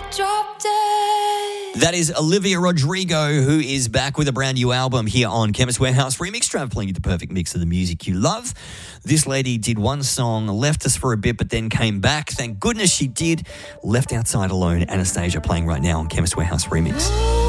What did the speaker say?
drop dead. That is Olivia Rodrigo, who is back with a brand new album here on Chemist Warehouse Remix, traveling you the perfect mix of the music you love. This lady did one song, left us for a bit, but then came back. Thank goodness she did. Left Outside Alone, Anastasia, playing right now on Chemist Warehouse Remix.